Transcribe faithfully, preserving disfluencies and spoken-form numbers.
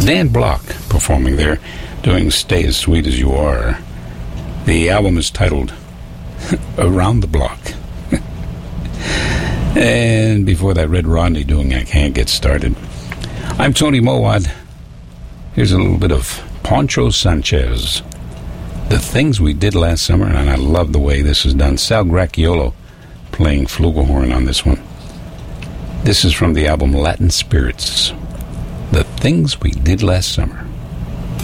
Dan Block performing there, doing Stay As Sweet As You Are. The album is titled Around the Block. And before that, Red Rodney doing I Can't Get Started. I'm Tony Mowat. Here's a little bit of Poncho Sanchez. The Things We Did Last Summer, and I love the way this is done. Sal Gracchiolo playing flugelhorn on this one. This is from the album Latin Spirits. The Things We Did Last Summer.